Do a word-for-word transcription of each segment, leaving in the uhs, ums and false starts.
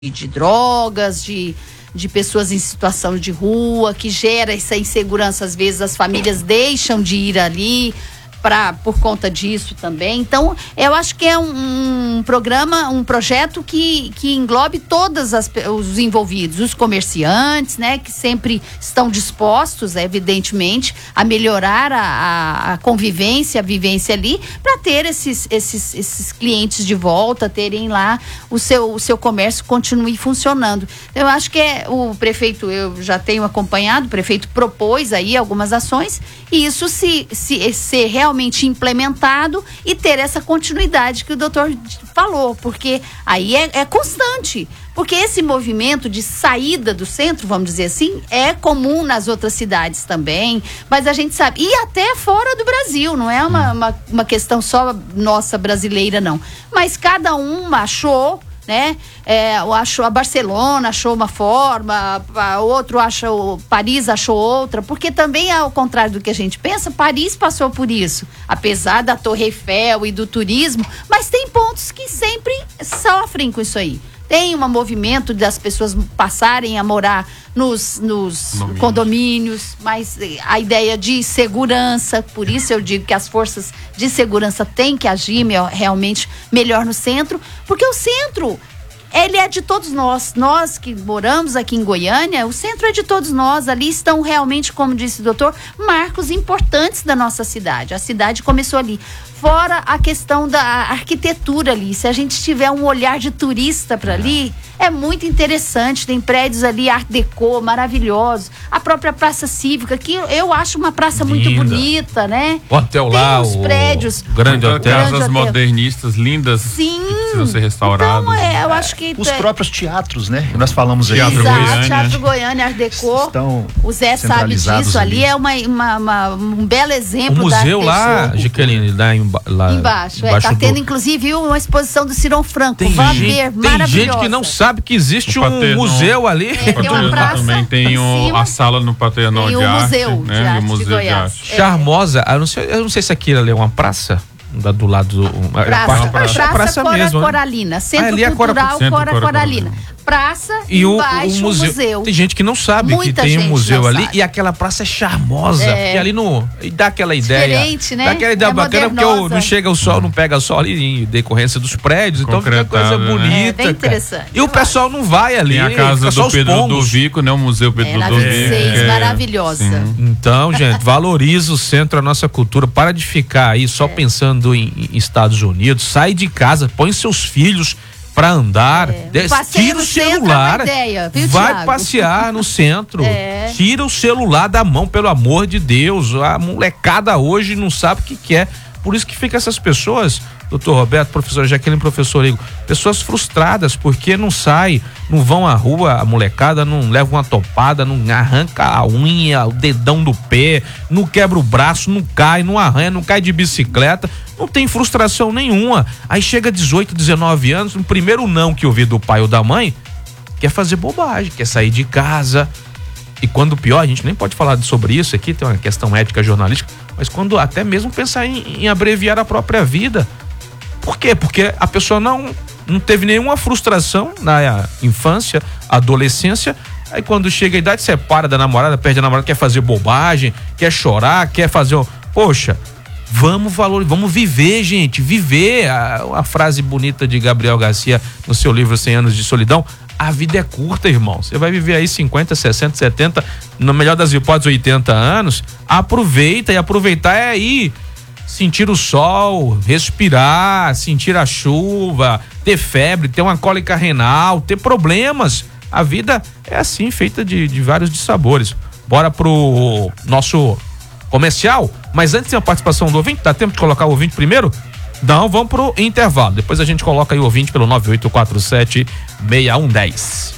de drogas, de, de pessoas em situação de rua, que gera essa insegurança. Às vezes as famílias deixam de ir ali pra, por conta disso também. Então, eu acho que é um, um programa, um projeto que, que englobe todos os envolvidos, os comerciantes, né, que sempre estão dispostos, evidentemente, a melhorar a, a, a convivência, a vivência ali, para ter esses, esses, esses clientes de volta, terem lá o seu, o seu comércio continue funcionando. Eu acho que é, o prefeito, eu já tenho acompanhado, o prefeito propôs aí algumas ações, e isso se, se ser realmente implementado e ter essa continuidade que o doutor falou, porque aí é, é constante, porque esse movimento de saída do centro, vamos dizer assim, é comum nas outras cidades também, mas a gente sabe, e até fora do Brasil, não é uma, uma, uma questão só nossa brasileira não, mas cada um achou, né? É, achou a Barcelona achou uma forma, a outro achou, Paris achou outra, porque também ao contrário do que a gente pensa, Paris passou por isso, apesar da Torre Eiffel e do turismo, mas tem pontos que sempre sofrem com isso aí. Tem um movimento das pessoas passarem a morar nos, nos condomínios. condomínios, mas a ideia de segurança, por isso eu digo que as forças de segurança têm que agir realmente melhor no centro, porque o centro, ele é de todos nós, nós que moramos aqui em Goiânia, o centro é de todos nós, ali estão realmente, como disse o doutor, marcos importantes da nossa cidade, a cidade começou ali. Fora a questão da arquitetura ali, se a gente tiver um olhar de turista para ali, é muito interessante, tem prédios ali art déco, maravilhosos, a própria Praça Cívica, que eu acho uma praça linda, muito bonita, né? O hotel tem lá, os o prédios, grande hotel, casas modernistas, lindas, sim, que precisam ser restauradas. Então, é, eu acho que os é... próprios teatros, né? Nós falamos aí. Teatro Exato, Goiânia. Teatro Goiânia, art déco, estão o Zé sabe disso, ali, ali é uma, uma, uma, um belo exemplo. O museu da lá, Jaqueline, lá, em, lá embaixo, embaixo é, tá do... tendo inclusive uma exposição do Cirão Franco, tem vá gente, ver, tem gente que não sabe que existe o um Paterno, museu ali. É, tem uma praça também tem o, a sala no Paternal de o Arte, museu né? de E arte o museu de Goiás. de arte. Charmosa, eu não sei, eu não sei se aquilo ali é uma praça. Da, do lado do. Praça, praça, praça, praça, praça Cora mesmo, Coralina. Né? Centro ah, ali é Cultural Cora, Cora, Cora Coralina. Praça e o, embaixo o museu. museu. Tem gente que não sabe Muita que tem um museu ali sabe. E aquela praça é charmosa. É. E ali no. E dá aquela ideia. Diferente, né? Dá aquela ideia é bacana modernosa. Porque não chega o sol, não pega sol ali em decorrência dos prédios. Então fica coisa bonita. Né? É, bem interessante. E o pessoal acho. não vai ali. Tem a casa do Pedro Ludovico, né? O Museu Pedro é, Ludovico. É maravilhosa. Sim. Então, gente, valoriza o centro, a nossa cultura. Para de ficar aí só é. pensando em, em Estados Unidos. Sai de casa, põe seus filhos pra andar, é. tira o celular, é ideia, viu, vai Thiago? passear no centro, é. tira o celular da mão, pelo amor de Deus, a molecada hoje não sabe o que quer, por isso que fica essas pessoas, doutor Roberto, professor Jaqueline, professor Igor, pessoas frustradas porque não saem, não vão à rua, a molecada não leva uma topada, não arranca a unha, o dedão do pé, não quebra o braço, não cai, não arranha, não cai de bicicleta, não tem frustração nenhuma. Aí chega dezoito, dezenove anos, no primeiro não que ouvi do pai ou da mãe, quer fazer bobagem, quer sair de casa. E quando pior, a gente nem pode falar sobre isso aqui, tem uma questão ética jornalística, mas quando até mesmo pensar em, em abreviar a própria vida. Por quê? Porque a pessoa não, não teve nenhuma frustração na infância, adolescência, aí quando chega a idade, separa da namorada, perde a namorada, quer fazer bobagem, quer chorar, quer fazer... Poxa, vamos valorizar, vamos viver, gente, viver. A, a frase bonita de Gabriel Garcia no seu livro cem anos de solidão, a vida é curta, irmão. Você vai viver aí cinquenta, sessenta, setenta, no melhor das hipóteses, oitenta anos. Aproveita, e aproveitar é aí sentir o sol, respirar, sentir a chuva, ter febre, ter uma cólica renal, ter problemas. A vida é assim, feita de, de vários dissabores. Bora pro nosso comercial, mas antes tem a participação do ouvinte, dá tempo de colocar o ouvinte primeiro? Não, vamos pro intervalo, depois a gente coloca aí o ouvinte pelo nove oito quatro sete, seis um um zero.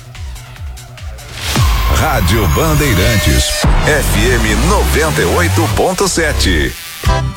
Rádio Bandeirantes, F M noventa e oito ponto sete.